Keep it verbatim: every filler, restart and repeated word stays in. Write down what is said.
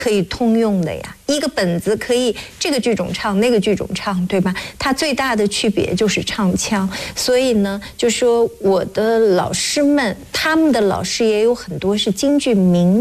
可以通用的呀，一个本子可以这个剧种唱，那个剧种唱，对吧？它最大的区别就是唱腔。所以呢，就说我的老师们，他们的老师也有很多是京剧名